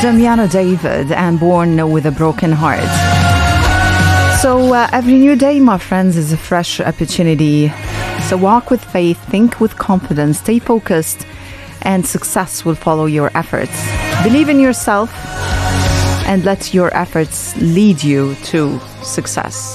Damiano David and Born with a Broken Heart. So every new day, my friends, is a fresh opportunity. So walk with faith, think with confidence, stay focused, and success will follow your efforts. Believe in yourself and let your efforts lead you to success.